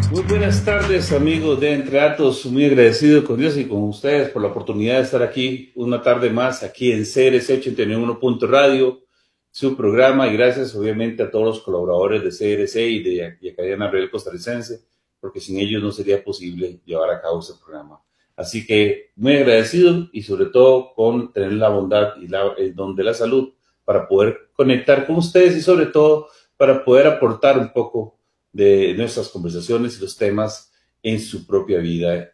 Muy buenas tardes, amigos de Entre Atos. Muy agradecido con Dios y con ustedes por la oportunidad de estar aquí una tarde más, aquí en CRC 89 Radio, su programa. Y gracias, obviamente, a todos los colaboradores de CRC y Academia Real Costarricense, porque sin ellos no sería posible llevar a cabo este programa. Así que muy agradecido y sobre todo con tener la bondad y el don de la salud para poder conectar con ustedes y sobre todo para poder aportar un poco de nuestras conversaciones y los temas en su propia vida.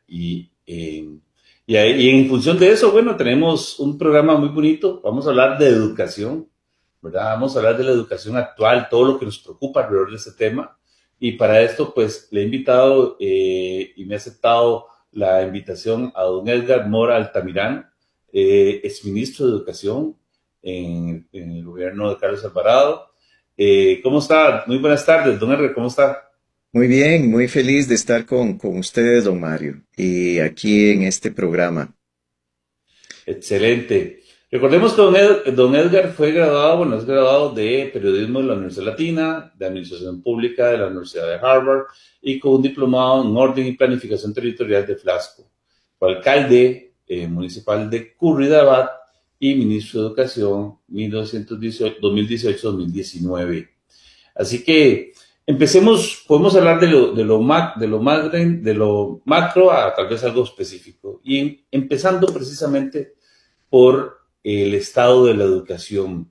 Y en función de eso, bueno, tenemos un programa muy bonito. Vamos a hablar de educación, ¿verdad? Vamos a hablar de la educación actual, todo lo que nos preocupa alrededor de este tema. Y para esto, pues, le he invitado y me ha aceptado la invitación a don Edgar Mora Altamirán, exministro de Educación en el gobierno de Carlos Alvarado. ¿Cómo está? Muy buenas tardes, don Edgar, ¿cómo está? Muy bien, muy feliz de estar con ustedes, don Mario, y aquí en este programa. Excelente. Recordemos que don Edgar fue graduado, bueno, es graduado de periodismo de la Universidad Latina, de administración pública de la Universidad de Harvard y con un diplomado en orden y planificación territorial de Flasco. Fue alcalde municipal de Curridabat y ministro de Educación 2018-2019. Así que empecemos, podemos hablar de lo macro a tal vez algo específico. Y empezando precisamente por el estado de la educación.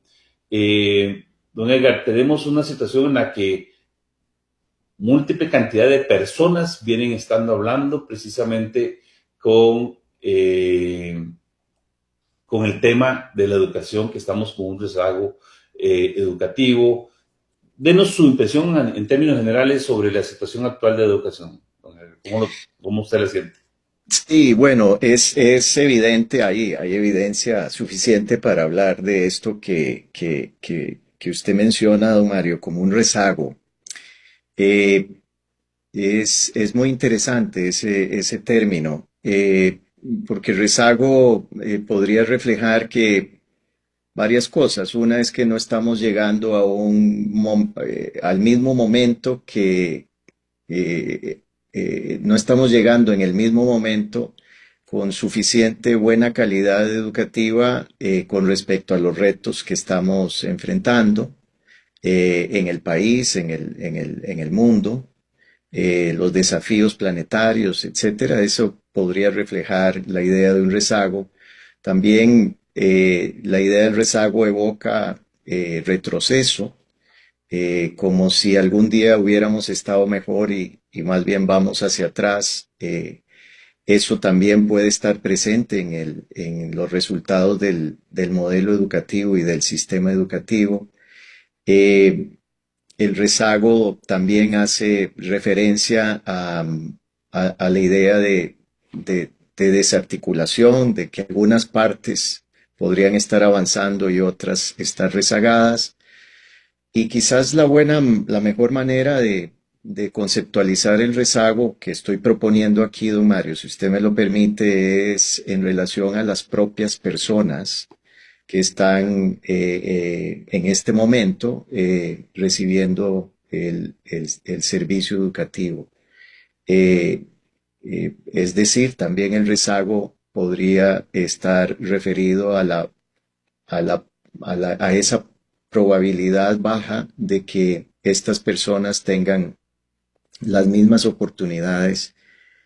Don Edgar, tenemos una situación en la que múltiple cantidad de personas vienen estando hablando precisamente con, eh, con el tema de la educación, que estamos con un rezago educativo. Denos su impresión en términos generales sobre la situación actual de educación. ¿Cómo usted la siente? Sí, bueno, es evidente, hay evidencia suficiente para hablar de esto que usted menciona, don Mario, como un rezago. Eh, es muy interesante ese término, porque rezago podría reflejar que varias cosas. Una es que no estamos llegando a al mismo momento eh, no estamos llegando en el mismo momento con suficiente buena calidad educativa con respecto a los retos que estamos enfrentando en el país, en el mundo, los desafíos planetarios, etcétera. Eso podría reflejar la idea de un rezago. También la idea del rezago evoca retroceso, como si algún día hubiéramos estado mejor y más bien vamos hacia atrás. Eso también puede estar presente en los resultados del modelo educativo y del sistema educativo. Eh, el rezago también hace referencia a la idea de desarticulación, de que algunas partes podrían estar avanzando y otras estar rezagadas. Y quizás la mejor manera de conceptualizar el rezago que estoy proponiendo aquí, don Mario, si usted me lo permite, es en relación a las propias personas que están en este momento recibiendo el servicio educativo. Eh, es decir, también el rezago podría estar referido a la, a esa probabilidad baja de que estas personas tengan las mismas oportunidades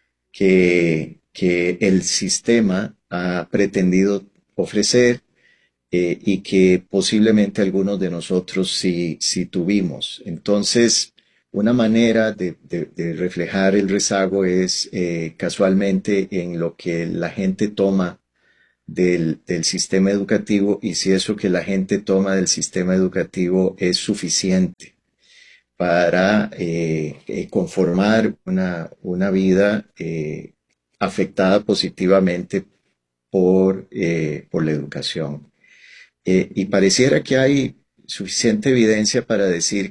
que el sistema ha pretendido ofrecer y que posiblemente algunos de nosotros sí tuvimos. Entonces, una manera de reflejar el rezago es casualmente en lo que la gente toma del sistema educativo y si eso que la gente toma del sistema educativo es suficiente para conformar una vida afectada positivamente por la educación. Y pareciera que hay suficiente evidencia para decir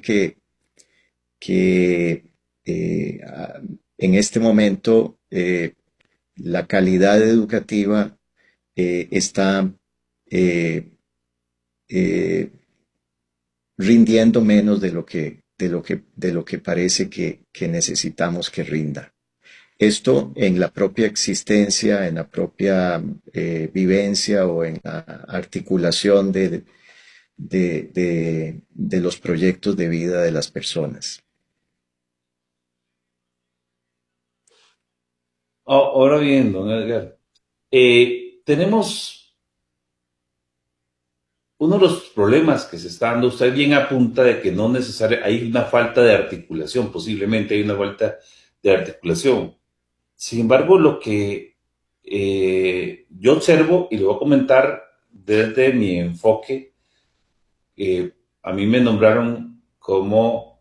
que en este momento la calidad educativa está eh, eh, rindiendo menos de lo que parece que necesitamos que rinda. Esto en la propia existencia, en la propia vivencia o en la articulación de los proyectos de vida de las personas. Ahora bien, don Edgar, tenemos uno de los problemas que se está dando, usted bien apunta de que no necesariamente hay una falta de articulación, posiblemente hay una falta de articulación. Sin embargo, lo que yo observo, y le voy a comentar desde mi enfoque, a mí me nombraron como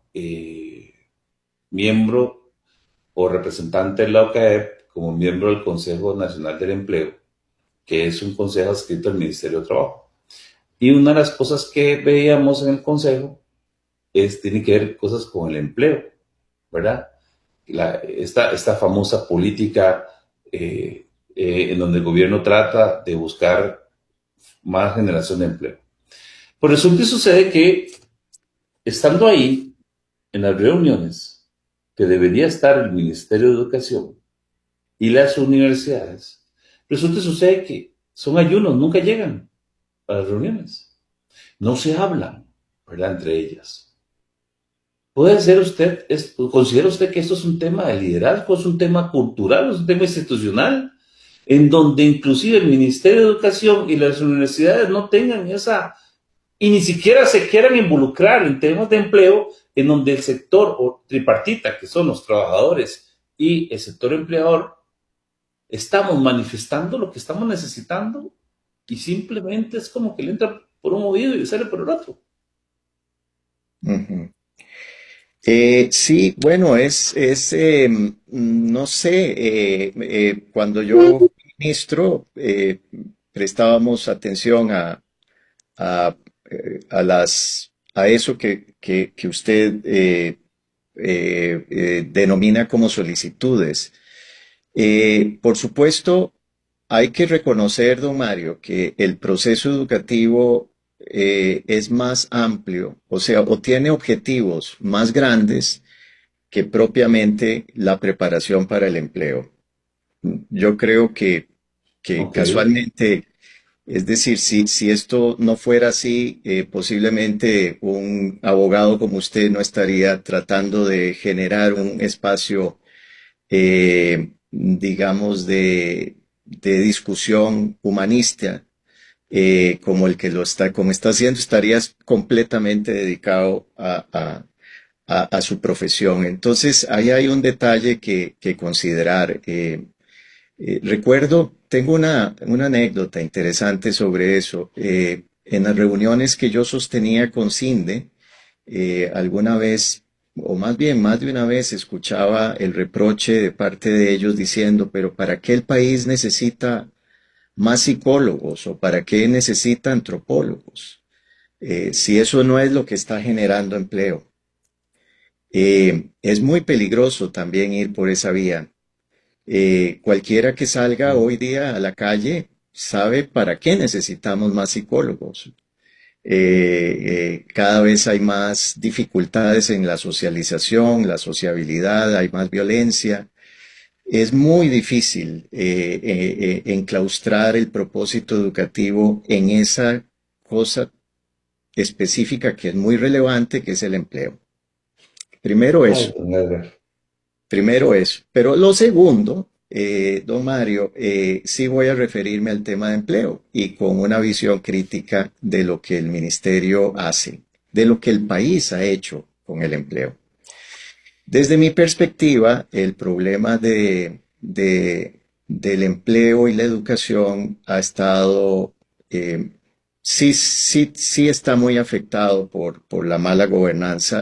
miembro o representante de la OCAEP, como miembro del Consejo Nacional del Empleo, que es un consejo adscrito al Ministerio de Trabajo. Y una de las cosas que veíamos en el consejo tiene que ver cosas con el empleo, ¿verdad? Esta famosa política en donde el gobierno trata de buscar más generación de empleo. Pues resulta y sucede que estando ahí, en las reuniones, que debería estar el Ministerio de Educación y las universidades, resulta y sucede que son ayunos, nunca llegan a las reuniones. No se hablan, ¿verdad? Entre ellas. ¿Puede ser usted, considera usted que esto es un tema de liderazgo, es un tema cultural, es un tema institucional, en donde inclusive el Ministerio de Educación y las universidades no tengan esa, y ni siquiera se quieran involucrar en temas de empleo, en donde el sector o tripartita, que son los trabajadores y el sector empleador, estamos manifestando lo que estamos necesitando y simplemente es como que le entra por un oído y sale por el otro? Ujú. Sí, bueno, no sé, cuando yo fui ministro, prestábamos atención a, a eso que usted denomina como solicitudes. Por supuesto, hay que reconocer, don Mario, que el proceso educativo es más amplio, o sea, o tiene objetivos más grandes que propiamente la preparación para el empleo. Yo creo que Ok. casualmente, es decir, si esto no fuera así, posiblemente un abogado como usted no estaría tratando de generar un espacio, digamos, de discusión humanista, como el que lo está, como está haciendo, estarías completamente dedicado a su profesión. Entonces, ahí hay un detalle que considerar. Recuerdo, tengo una anécdota interesante sobre eso. En las reuniones que yo sostenía con CINDE, alguna vez, o más bien más de una vez, escuchaba el reproche de parte de ellos diciendo, pero ¿para qué el país necesita más psicólogos o para qué necesita antropólogos? Si eso no es lo que está generando empleo. Es muy peligroso también ir por esa vía. Cualquiera que salga hoy día a la calle sabe para qué necesitamos más psicólogos. Cada vez hay más dificultades en la socialización, la sociabilidad, hay más violencia. Es muy difícil enclaustrar el propósito educativo en esa cosa específica que es muy relevante, que es el empleo. Primero Ay, eso. don Edgar. Primero eso. Pero lo segundo, don Mario, sí voy a referirme al tema de empleo y con una visión crítica de lo que el ministerio hace, de lo que el país ha hecho con el empleo. Desde mi perspectiva, el problema del empleo y la educación ha estado, sí está muy afectado por la mala gobernanza